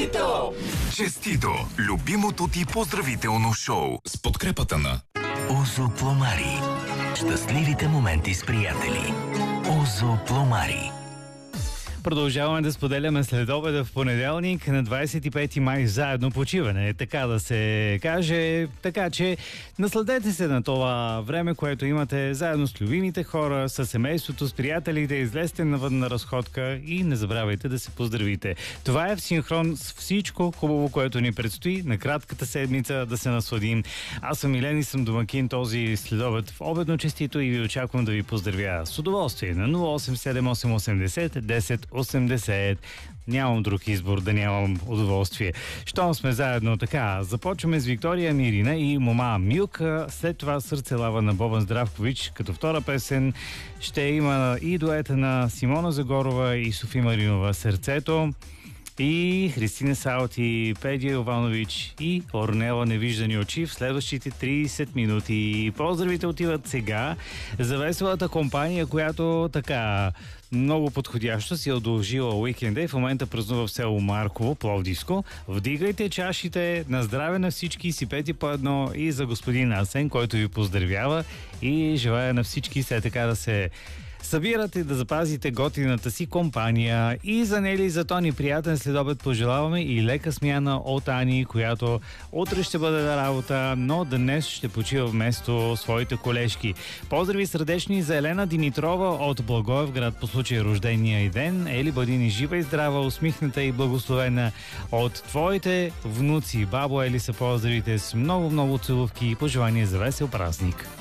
Честито! Честито! Любимото ти поздравително шоу с подкрепата на Озо Пломари. Щастливите моменти с приятели. Озо Пломари. Продължаваме да споделяме следобеда в понеделник на 25 май заедно почиване, така да се каже. Така че насладете се на това време, което имате заедно с любимите хора, с семейството, с приятелите, излезте навън на разходка и не забравяйте да се поздравите. Това е в синхрон с всичко хубаво, което ни предстои на кратката седмица да се насладим. Аз съм Милен и съм домакин този следобед в обедно честито и ви очаквам да ви поздравя с удоволствие на 08780 1080. Нямам друг избор да нямам удоволствие. Щом сме заедно така, започваме с Виктория Мирина и Мома Милка. След това Сърце лава на Бобан Здравкович. Като втора песен ще има и дуета на Симона Загорова и Софи Маринова Сърцето. И Христина Саути, Педия Йованович и Орнела Невиждани очи в следващите 30 минути. Поздравите отиват сега за веселата компания, която така много подходящо си е удължила уикенда и в момента празнува в село Марково, Пловдивско. Вдигайте чашите, на здраве на всички, сипете по едно и за господин Асен, който ви поздравява и желая на всички все така да се събирате, да запазите готината си компания. И за Нели, за Тони приятен следобед пожелаваме и лека смяна от Ани, която утре ще бъде на работа, но днес ще почива вместо своите колежки. Поздрави сърдечни за Елена Димитрова от Благоевград по случай рождения и ден. Ели, бъди ни жива и здрава, усмихната и благословена от твоите внуци. Бабо Ели, са поздравите с много целувки и пожелания за весел празник.